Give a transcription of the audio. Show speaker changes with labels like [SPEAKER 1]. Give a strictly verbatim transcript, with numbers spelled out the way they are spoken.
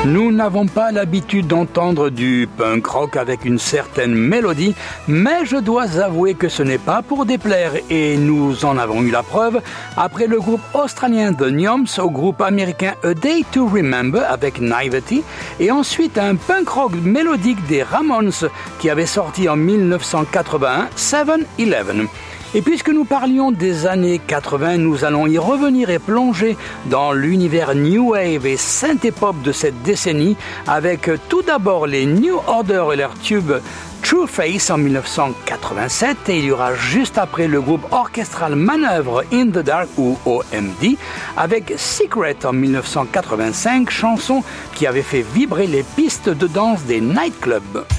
[SPEAKER 1] Nous n'avons pas l'habitude d'entendre du punk rock avec une certaine mélodie, mais je dois avouer que ce n'est pas pour déplaire et nous en avons eu la preuve après le groupe australien The Nyoms au groupe américain A Day to Remember avec Naivety et ensuite un punk rock mélodique des Ramones qui avait sorti en dix-neuf cent quatre-vingt-un, seven eleven. Et puisque nous parlions des années quatre-vingts, nous allons y revenir et plonger dans l'univers New Wave et synthé-pop de cette décennie avec tout d'abord les New Order et leur tube True Face en dix-neuf cent quatre-vingt-sept et il y aura juste après le groupe orchestral Manœuvre in the Dark ou O M D avec Secret en dix-neuf cent quatre-vingt-cinq, chanson qui avait fait vibrer les pistes de danse des nightclubs.